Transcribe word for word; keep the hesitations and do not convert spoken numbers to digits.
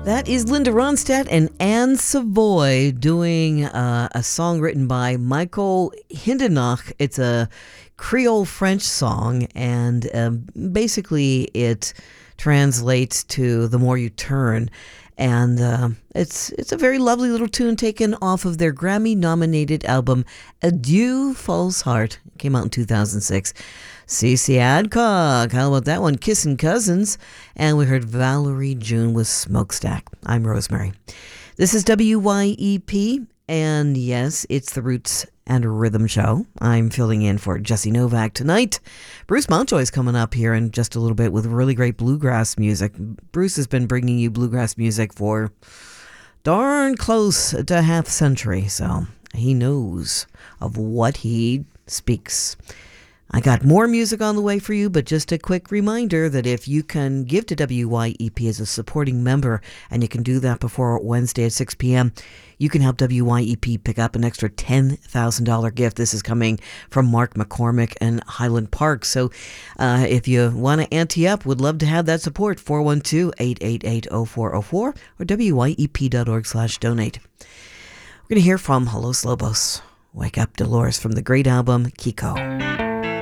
That is Linda Ronstadt and Anne Savoy doing uh, a song written by Michael Hindenach. It's a Creole French song, and um, basically it translates to "The More You Turn." And uh, it's it's a very lovely little tune taken off of their Grammy-nominated album Adieu False Heart. It came out in two thousand six. Cece Adcock, how about that one? Kissin' Cousins. And we heard Valerie June with Smokestack. I'm Rosemary. This is W Y E P, and yes, it's the Roots and Rhythm Show. I'm filling in for Jesse Novak tonight. Bruce Mountjoy's coming up here in just a little bit with really great bluegrass music. Bruce has been bringing you bluegrass music for darn close to half century, so he knows of what he speaks. I got more music on the way for you, but just a quick reminder that if you can give to W Y E P as a supporting member, and you can do that before Wednesday at six p.m., you can help W Y E P pick up an extra ten thousand dollars gift. This is coming from Mark McCormick and Highland Park. So uh, if you want to ante up, would love to have that support. four one two, eight eight eight, zero four zero four or W Y E P dot org slash donate. We're going to hear from Los Lobos. Wake Up Dolores from the great album Kiko.